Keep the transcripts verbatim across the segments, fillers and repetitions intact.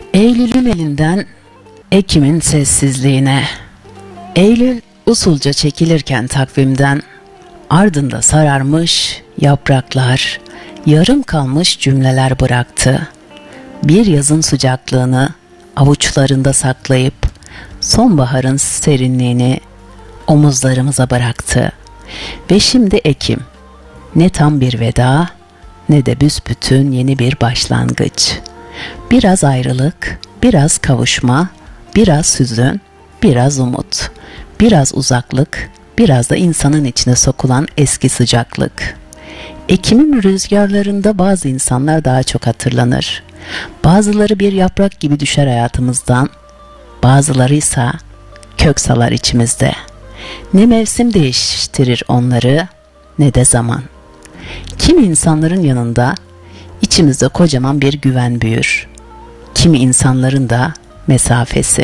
Eylül'ün elinden Ekim'in sessizliğine. Eylül usulca çekilirken takvimden, ardında sararmış yapraklar, yarım kalmış cümleler bıraktı. Bir yazın sıcaklığını avuçlarında saklayıp sonbaharın serinliğini omuzlarımıza bıraktı. Ve şimdi Ekim, ne tam bir veda ne de büsbütün yeni bir başlangıç. Biraz ayrılık, biraz kavuşma, biraz hüzün, biraz umut, biraz uzaklık, biraz da insanın içine sokulan eski sıcaklık. Ekim'in rüzgarlarında bazı insanlar daha çok hatırlanır. Bazıları bir yaprak gibi düşer hayatımızdan, bazıları ise kök salar içimizde. Ne mevsim değiştirir onları, ne de zaman. Kimi insanların yanında içimizde kocaman bir güven büyür. Kimi insanların da mesafesi.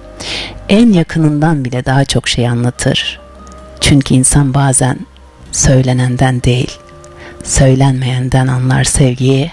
En yakınından bile daha çok şey anlatır. Çünkü insan bazen söylenenden değil, söylenmeyenden anlar sevgiyi.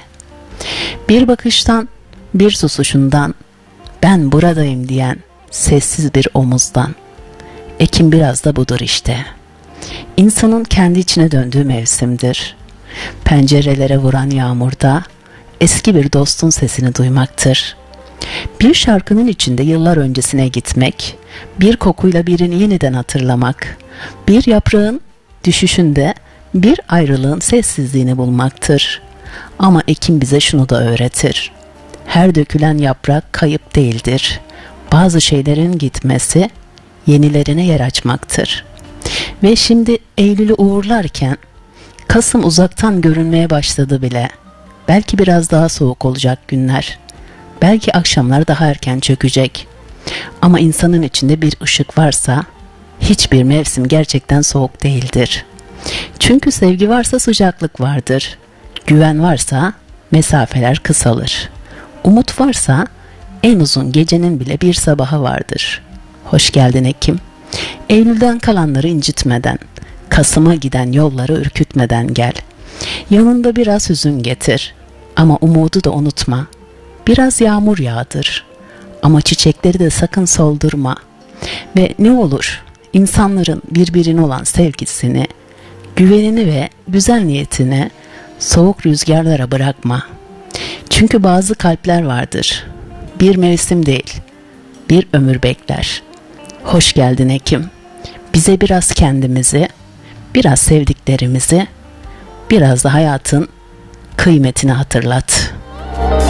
Bir bakıştan, bir susuşundan, ben buradayım diyen sessiz bir omuzdan. Ekim biraz da budur işte. İnsanın kendi içine döndüğü mevsimdir. Pencerelere vuran yağmurda eski bir dostun sesini duymaktır. Bir şarkının içinde yıllar öncesine gitmek, bir kokuyla birini yeniden hatırlamak, bir yaprağın düşüşünde bir ayrılığın sessizliğini bulmaktır. Ama Ekim bize şunu da öğretir. Her dökülen yaprak kayıp değildir. Bazı şeylerin gitmesi yenilerine yer açmaktır. Ve şimdi Eylül'ü uğurlarken Kasım uzaktan görünmeye başladı bile. Belki biraz daha soğuk olacak günler. Belki akşamlar daha erken çökecek. Ama insanın içinde bir ışık varsa hiçbir mevsim gerçekten soğuk değildir. Çünkü sevgi varsa sıcaklık vardır. Güven varsa mesafeler kısalır. Umut varsa en uzun gecenin bile bir sabahı vardır. Hoş geldin Ekim. Eylül'den kalanları incitmeden, Kasım'a giden yolları ürkütmeden gel. Yanında biraz hüzün getir. Ama umudu da unutma. Biraz yağmur yağdır. Ama çiçekleri de sakın soldurma. Ve ne olur insanların birbirine olan sevgisini, güvenini ve güzel niyetini soğuk rüzgarlara bırakma. Çünkü bazı kalpler vardır. Bir mevsim değil, bir ömür bekler. Hoş geldin Ekim. Bize biraz kendimizi, biraz sevdiklerimizi, biraz da hayatın kıymetini hatırlat.